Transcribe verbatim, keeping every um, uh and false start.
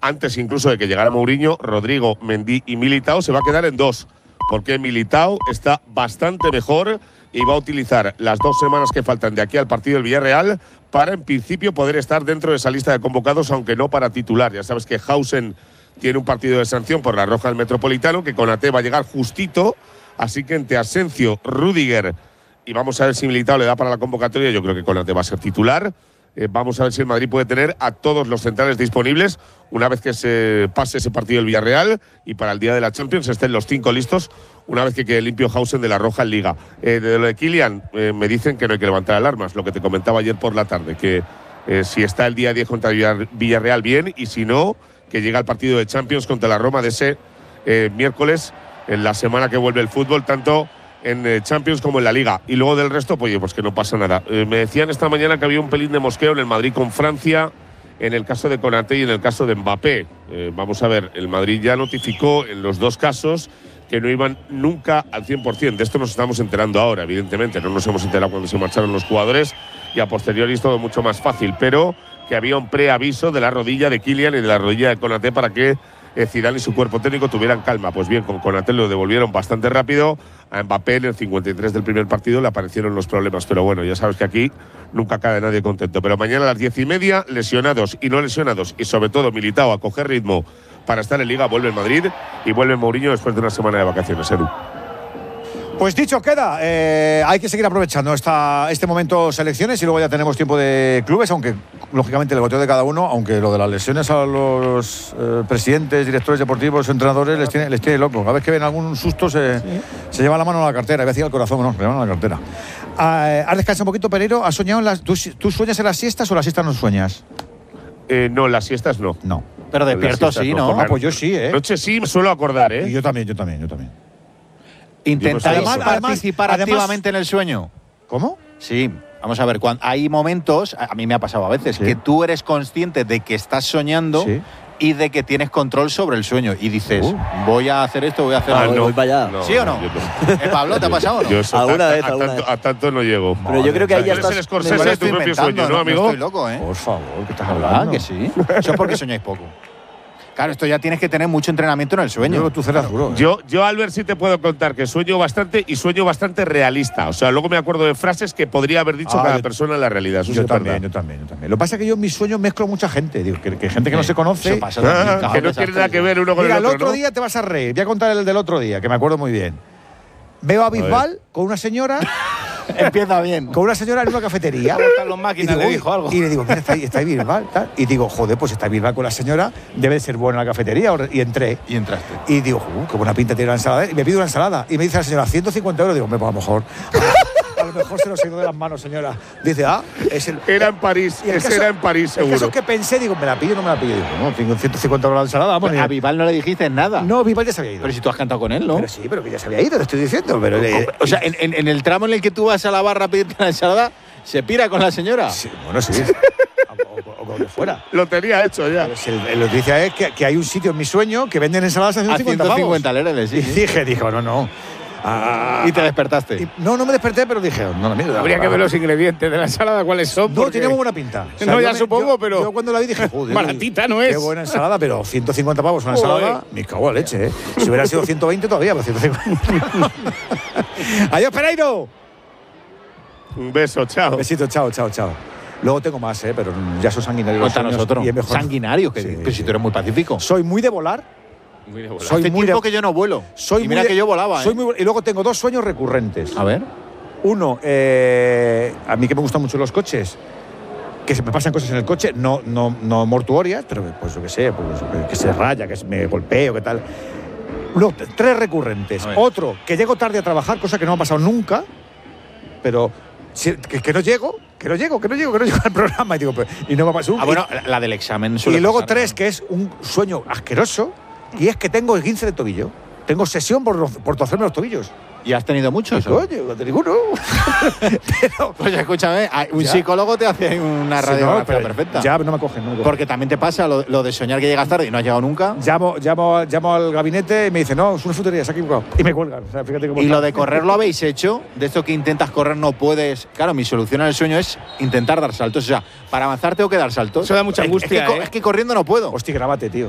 antes incluso de que llegara Mourinho, Rodrigo, Mendy y Militao se va a quedar en dos, porque Militao está bastante mejor y va a utilizar las dos semanas que faltan de aquí al partido del Villarreal para, en principio, poder estar dentro de esa lista de convocados, aunque no para titular. Ya sabes que Hausen tiene un partido de sanción por la roja del Metropolitano, que Konaté va a llegar justito, así que entre Asencio, Rüdiger y vamos a ver si Militao le da para la convocatoria, yo creo que Konaté va a ser titular. Eh, vamos a ver si el Madrid puede tener a todos los centrales disponibles una vez que se pase ese partido del Villarreal y para el día de la Champions estén los cinco listos una vez que quede limpio Hausen de la roja en Liga. Eh, de lo de Kylian, eh, me dicen que no hay que levantar alarmas, lo que te comentaba ayer por la tarde, que eh, si está el día diez contra Villarreal bien y si no, que llega el partido de Champions contra la Roma de ese eh, miércoles en la semana que vuelve el fútbol, tanto en eh, Champions como en la Liga. Y luego del resto, pues, pues que no pasa nada. Eh, me decían esta mañana que había un pelín de mosqueo en el Madrid con Francia, en el caso de Konaté y en el caso de Mbappé. Eh, vamos a ver, el Madrid ya notificó en los dos casos que no iban nunca al cien por cien. De esto nos estamos enterando ahora, evidentemente. No nos hemos enterado cuando se marcharon los jugadores y a posteriori es todo mucho más fácil, pero que había un preaviso de la rodilla de Kylian y de la rodilla de Konaté para que eh, Zidane y su cuerpo técnico tuvieran calma. Pues bien, con Konaté lo devolvieron bastante rápido. A Mbappé en el cincuenta y tres del primer partido le aparecieron los problemas, pero bueno, ya sabes que aquí nunca cae nadie contento. Pero mañana a las diez y media, lesionados y no lesionados, y sobre todo Militao a coger ritmo para estar en Liga, vuelve el Madrid y vuelve Mourinho después de una semana de vacaciones. Edu. Pues dicho queda, eh, hay que seguir aprovechando esta, este momento selecciones y luego ya tenemos tiempo de clubes, aunque lógicamente el goteo de cada uno, aunque lo de las lesiones a los eh, presidentes, directores deportivos, entrenadores les tiene, les tiene loco. Cada vez que ven algún susto se, sí. se lleva la mano a la cartera, a veces al corazón, no, se lleva a la cartera. Eh, ¿Has descansado un poquito, Pereiro? ¿Has soñado en las, tú, ¿Tú sueñas en las siestas o las siestas no sueñas? Eh, no, las siestas no. No. Pero despierto sí, ¿no? Ah, pues yo sí, ¿eh? Noche sí, me suelo acordar, ¿eh? Y yo también, yo también, yo también. ¿Intentáis además, participar además, activamente en el sueño? ¿Cómo? Sí. Vamos a ver, cuando hay momentos, a mí me ha pasado a veces, sí. que tú eres consciente de que estás soñando sí. y de que tienes control sobre el sueño. Y dices, uh. voy a hacer esto, voy a hacer ah, algo. No, voy para allá. No, ¿sí o no? no. ¿Eh, Pablo, te ha pasado o no? Yo, yo alguna a, vez, a, alguna tanto, vez. a tanto no llego. Pero Madre yo creo que ahí ya estás… el Scorsese de tu propio sueño, ¿no, amigo? No estoy loco, ¿eh? Por favor, ¿qué estás hablando? hablando? que sí. Eso es porque soñáis poco. Claro, esto ya tienes que tener mucho entrenamiento en el sueño. Yo, tú serás duro, ¿eh? yo, yo, Albert, sí te puedo contar que sueño bastante y sueño bastante realista. O sea, luego me acuerdo de frases que podría haber dicho ah, cada yo, persona en la realidad. Eso yo, es también, verdad. yo también, yo también. Lo que pasa es que yo en mis sueños mezclo mucha gente. Digo, que, que gente que sí, no se conoce. Pasa también, ah, que no tiene nada que ver uno con Mira, el otro, el otro ¿no? día te vas a reír. Voy a contar el del otro día, que me acuerdo muy bien. Veo a Bisbal con una señora… Empieza bien. Con una señora en una cafetería. ¿Cómo están los máquinas? Le dijo algo. Y le digo, mira, está ahí, está ahí Bisbal, tal. Y digo, joder, pues está Bisbal con la señora, debe de ser buena en la cafetería. Y entré. Y entraste. Y digo, uh, qué buena pinta tiene la ensalada. Y me pido una ensalada. Y me dice la señora, ciento cincuenta euros. Digo, me pues a lo mejor… A lo mejor se nos ha ido de las manos, señora. Dice, ah, es el… Era en París, ese caso, era en París, seguro. Eso que pensé, digo, ¿me la pillo o no me la pillo? Digo, no, tengo ciento cincuenta euros la ensalada. Vamos, a Bisbal no le dijiste nada. No, Bisbal ya se había ido. Pero si tú has cantado con él, ¿no? Pero sí, pero que ya se había ido, te estoy diciendo. Pero, eh, o sea, en, en, en el tramo en el que tú vas a la barra a pedirte la ensalada, ¿se pira con la señora? Sí, bueno, sí. O con lo fuera. Lo tenía hecho ya. Pues el, el, la noticia es que, que hay un sitio en mi sueño que venden ensaladas a ciento cincuenta lereles, sí. Y dije, dijo, no, no. Ah, y te despertaste. Y, no, no me desperté, pero dije, no, no, mira. Habría que ver los ingredientes de la ensalada, cuáles son. No, tiene muy buena pinta. O sea, no, ya me, supongo, yo, pero. Yo cuando la vi dije, joder. Baratita no es. Qué buena ensalada, pero ciento cincuenta pavos una ensalada. Me cago a leche, ¿eh? Si hubiera sido ciento veinte todavía, pero ciento cincuenta. Adiós, Pereiro. Un beso, chao. Besito, chao, chao, chao. Luego tengo más, ¿eh? Pero ya soy sanguinario. Cuéntanos otro. ¿Sanguinario? Que, sí, pero si tú eres muy pacífico. Soy muy de volar. Muy de volar. Soy Hace muy tiempo de... que yo no vuelo. Soy y mira de... que yo volaba, soy ¿eh? muy... Y luego tengo dos sueños recurrentes. A ver. Uno, eh, a mí que me gustan mucho los coches, que se me pasan cosas en el coche, no, no, no mortuorias, pero pues yo qué sé, pues, que se raya, que me golpeo, que tal. Uno, tres recurrentes. Otro, que llego tarde a trabajar, cosa que no me ha pasado nunca, pero si, que, que no llego, que no llego, que no llego, que no llego al programa. Y, digo, pues, y no me ha pasado nunca. Ah, bueno, la del examen. Y luego pasar, tres, ¿no? que es un sueño asqueroso, y es que tengo el esguince de tobillo. Tengo sesión por, por torcerme los tobillos. ¿Y has tenido muchos? Coño, no tengo ninguno. Pero, pues escúchame, un ya. psicólogo te hace una radiografía sí, no, perfecta. Ya, no me cogen. No me cogen. Porque también te pasa lo, lo de soñar que llegas tarde y no has llegado nunca. Llamo, llamo, llamo al gabinete y me dicen, no, es una frutería, se ha equivocado. Y me cuelgan. O sea, fíjate cómo y está. Lo de correr lo habéis hecho, de esto que intentas correr no puedes. Claro, mi solución al sueño es intentar dar saltos. O sea, para avanzar tengo que dar saltos. Eso da mucha angustia. Es que, ¿eh? es que corriendo no puedo. Hostia, grábate, tío.